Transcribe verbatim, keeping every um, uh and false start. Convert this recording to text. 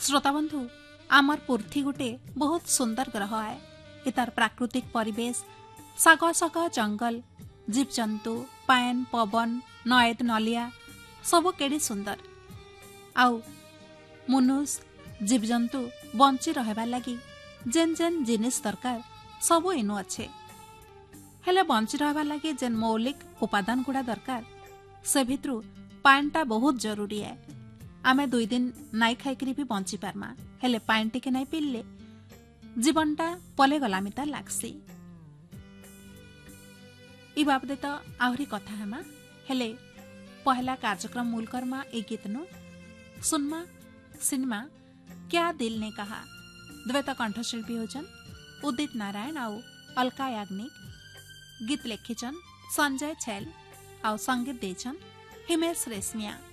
श्रोताबंधु आमर पृथ्वी गोटे बहुत सुंदर ग्रह है। इतार प्राकृतिक परिवेश साग साग जंगल जीव जंतु पान पवन नयद नलिया सब केड़ी सुंदर। आउ मनुष्य जीव जंतु बंची रहबा लगी जेन जेन जिनिस दरकार सब इनु अच्छे। हेले बंची रहबा लगी जेन मौलिक उपादान गुड़ा दरकार से भितरु पानटा बहुत जरूरी है। आमे दुई दिन नाई खाइकरी भी बंची पारमा, हेले पानी टिके नाई पीले जीवनटा पले गलामिता लागसी। ई बाबदे तो आहरी कथा हेमा, हेले पहला कार्यक्रम मूल करमा ए गीत नु सुनमा सिनेमा क्या दिल ने कहा। द्वैत कंठशिल्पी होचन उदित नारायण आउ अलका याग्निक। गीत लेखिचन संजय छैल आउ संगीत देचन हिमेश रेशमिया।